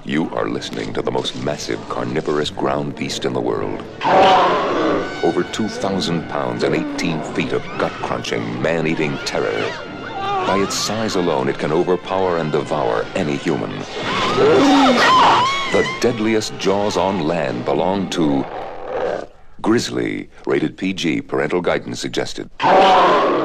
You are listening to the most massive carnivorous ground beast in the world. Over 2,000 pounds and 18 feet of gut-crunching, man-eating terror. By its size alone, it can overpower and devour any human. The deadliest jaws on land belong to Grizzly. Rated PG. Parental guidance suggested.